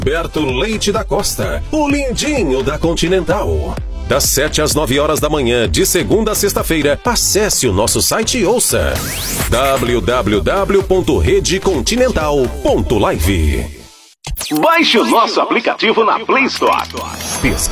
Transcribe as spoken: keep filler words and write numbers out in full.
Berto Leite da Costa, o lindinho da Continental. Das sete às nove horas da manhã, de segunda a sexta-feira, acesse o nosso site e ouça w w w ponto rede continental ponto live. Baixe o nosso aplicativo na Play Store.